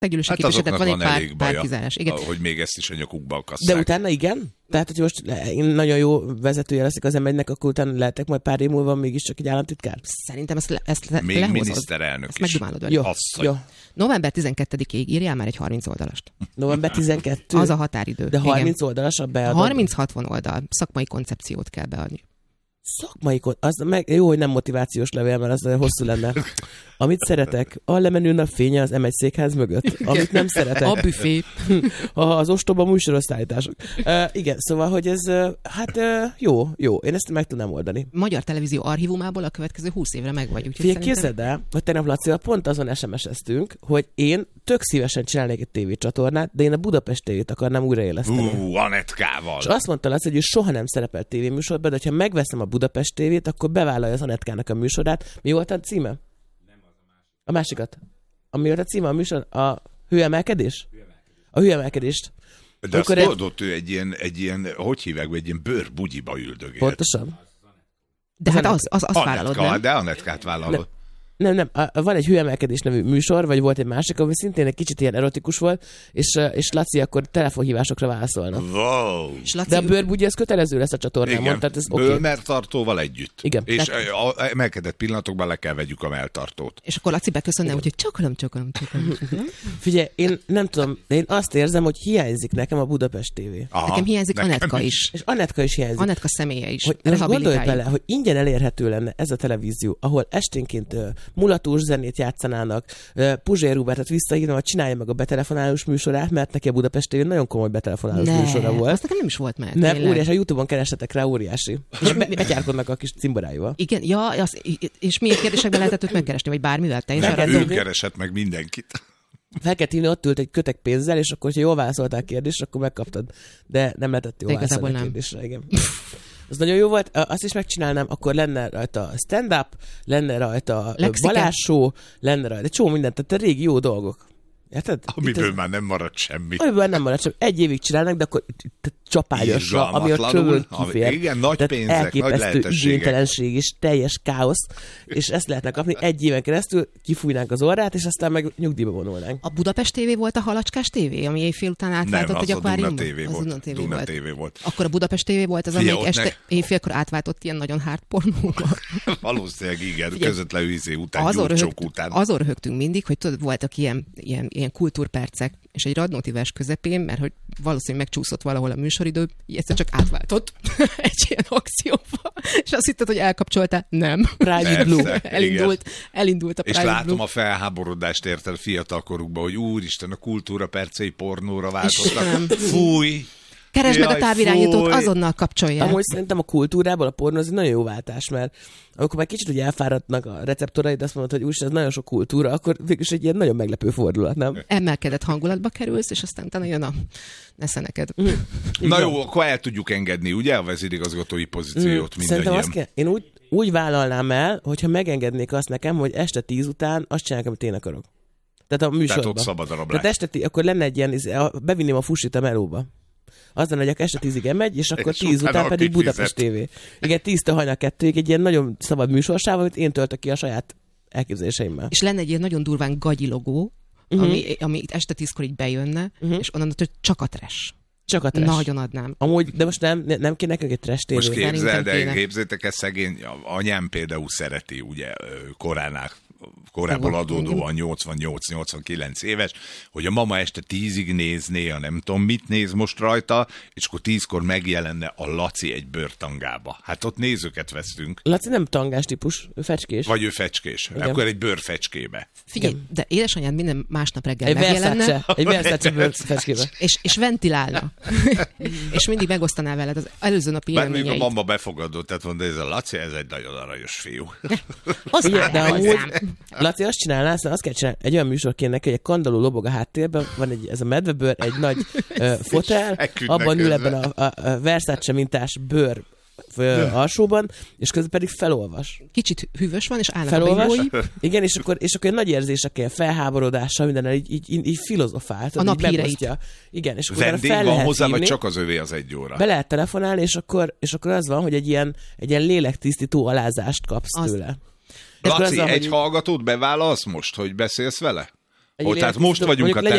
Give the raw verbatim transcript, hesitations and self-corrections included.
Meggyűlösítés, tehát van egy pár, pár kizárás. Igen. Hogy még ezt is a nyakukba akasszák. De utána igen? Tehát, hogy most nagyon jó vezetője leszik az em egynek, akkor utána lehetek majd pár év múlva mégiscsak egy államtitkár? Szerintem ezt, le, ezt le, még lehozod. miniszterelnök ezt is. Megdumálod jó, Asszony. jó. november tizenkettedikéig írjál már egy harminc oldalast. november tizenkettő Az a határidő. De harminc igen. oldalas a beadod. harminc-hatvan oldal. Szakmai koncepciót kell beadni. Szakmai kon... az meg jó, hogy nem motivációs levél, mert az hosszú lenne. Amit szeretek, a lemenő napfénye az em egy székház mögött. Amit nem szeretek. A büfé. Az ostoba műsorosztályítások. Uh, igen, szóval, hogy ez, uh, hát uh, jó, jó. Én ezt meg tudnám oldani. Magyar Televízió archívumából a következő húsz évre meg vagy. Figyelj, szerintem... képzeld el, hogy tegnap Lacival pont azon es em es-eztünk, hogy én tök szívesen csinálnék egy tévécsatornát, de én a Budapest tévét akarnám újraéleszteni. Ú, Anetkával. És azt mondta Laci, hogy ő soha nem szerepelt tévéműsorban, de ha megveszem a Budapest tévét, akkor bevállalja az Anetkának a műsorát. Mi volt a címe? A másikat. Ami volt a címe a műsor? A hőemelkedés? A hőemelkedést. De azt egy... tudod, ő egy ilyen, egy ilyen, hogy hívják, egy ilyen bőrbugyiba üldögélt. Pontosan. De hát az, az, azt vállalod, nem? De Anetkát vállalod. Nem, nem, a, van egy hőemelkedés nevű műsor, vagy volt egy másik, ami szintén egy kicsit ilyen erotikus volt, és, és Laci akkor telefonhívásokra válaszolna. Wow. És Laci... De a bőrbugyi, ez kötelező lesz a csatornámon, tehát ez oké. Okay. Melltartóval együtt. Igen. És tehát... a emelkedett pillanatokban le kell vegyük a melltartót. És akkor Laci beköszönne, úgyhogy csokolom, csokolom, csokolom. Figyelj, én nem tudom, de én azt érzem, hogy hiányzik nekem a Budapest tévé. Aha, nekem hiányzik nekem Anetka is. is. És Anetka is hiányzik. Anetka személye is. Hogy, most gondolj bele, hogy ingyen elérhető lenne ez a televízió, ahol esténként uh, mulatós zenét játszanának, uh, Puzsér Róbertet visszahívnom, hogy csinálja meg a betelefonálós műsorát, mert neki a Budapest tévén nagyon komoly betelefonálós ne, műsora volt. Azt nekem nem is volt meg. Nem, óriási, a YouTube-on keressetek rá, óriási. És be, betyárkodnak a kis cimborájúval. Igen, ja, az, és milyen kérdésekben lehetett őt megkeresni, vagy bármivel? Te is arra ő keresett meg mindenkit. Fel kell írni, ott ült egy kötek pénzzel, és akkor, ha jól válaszoltál kérdést, akkor megkaptad. De nem lehetett jól válaszolni a kérdésre. Igen. Az nagyon jó volt, azt is megcsinálnám, akkor lenne rajta stand-up, lenne rajta Balázs show, lenne rajta csó mindent, tehát a régi jó dolgok. Érted? Amiből ez... már nem marad semmi. Amiből nem marad semmi. Egy évig csinálnak, de akkor csapágyasra, ami a csövön kifér. Igen, nagy tehát pénzek, nagy lehetőségek. Igénytelenség és teljes káosz, és ezt lehetne kapni egy éven keresztül, kifújnánk az orrát, és aztán meg nyugdíjba vonulnánk. A Budapest tévé volt a Halacskás tévé, ami éjfél után átváltott egy akváriumba? Nem, az a Duna tévé volt. Duna tévé volt. Akkor a Budapest tévé volt az, amelyik este ne... éjfélkor átváltott ilyen nagyon hard pornóba. Valószínűleg igen, közvetlenül izé után, gyurcsók után. Azon röhögtünk mindig, hogy tudod, voltak ilyen, ilyen, ilyen kultúrpercek, és egy Radnóti vers közepén, mert hogy valószínűleg megcsúszott valahol a műsoridő, egyszer csak átváltott egy ilyen akcióba, és azt hitted, hogy elkapcsoltál. Nem. Private Blue. Elindult, elindult a Private És látom Blue. a felháborodást érted fiatalkorukban, hogy úristen, a kultúra percei pornóra változtak. Fúj! Keresd meg a távirányítót, azonnal kapcsolja. Amúgy szerintem a kultúrából a pornó az egy nagyon jó váltás, mert amikor már kicsit ugye elfáradnak a receptoraid, azt mondod, hogy úgyis ez nagyon sok kultúra, akkor végülis egy ilyen nagyon meglepő fordulat, nem? Emelkedett hangulatba kerülsz, és aztán utána jön a nesze neked. Mm. Na jó, akkor el tudjuk engedni, ugye, a vezérigazgatói pozíciót mm. mindannyian. Azt kell, én úgy, úgy vállalnám el, hogyha megengednék azt nekem, hogy este tíz után azt csinálják, amit én akarok. Tehát a műsorban. Tehát ott szabad a rablás. Tehát este tíz, akkor lenne egy ilyen, bevinném a fusit a melóba. Aztán, hogy este tízig elmegy, és akkor és tíz után pedig fizet. Budapest tévé. Igen, tíztől hajnal kettőig egy ilyen nagyon szabad műsorsáv, amit én töltök ki a saját elképzeléseimmel. És lenne egy ilyen nagyon durván gagyi logó, uh-huh. ami, ami este tízkor így bejönne, uh-huh. és onnan csak a trash. Csak a trash. Nagyon adnám. Amúgy, de most nem, nem kéne nekünk egy trash tévé. Most képzeld, de képzétek ezt szegény, anyám például szereti, ugye, koránál korából adódóan nyolcvannyolc-nyolcvankilenc éves, hogy a mama este tízig nézné, a nem tudom mit néz most rajta, és akkor tízkor megjelenne a Laci egy bőrtangába. Hát ott nézőket vesztünk. Laci nem tangás típus, ő fecskés. Vagy ő fecskés. Igen. Akkor egy bőrfecskébe. Figyelj, igen. De édesanyád minden másnap reggel egy megjelenne. Versace, egy Versace bőrfecskébe. És, és ventilálna. És mindig megosztaná veled az előző napi élményeit. Bár még a mama befogadott, tehát mondta, ez a Laci, ez egy nagyon aranyos fiú. Igen, de amúgy Laci azt csinálná, aztán azt kell csinálni, egy olyan műsor kéne neki, hogy egy kandalló lobog a háttérben, van egy, ez a medvebőr, egy nagy uh, fotel, abban ül ebben a, a, a Versace mintás bőr uh, alsóban, és közben pedig felolvas. Kicsit hűvös van, és állnak felolvas, a bírói. Igen, és akkor, és akkor egy nagy érzésekkel, felháborodással, mindennel így, így, így, így filozofál. A naphíreit. Igen, és akkor vendég fel van lehet hozzá, hívni, vagy csak az övé az egy óra? Be lehet telefonálni, és akkor, és akkor az van, hogy egy ilyen, egy ilyen lélektisztító alázást kapsz az... tőle. Laci, az, egy hogy... hallgatót bevállalsz most, hogy beszélsz vele? Ó, tehát most vagyunk a